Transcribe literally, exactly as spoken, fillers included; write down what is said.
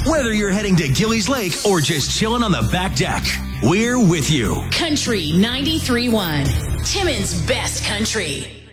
Whether you're heading to Gillies Lake or just chilling on the back deck, we're with you. Country ninety-three point one, Timmins Best Country.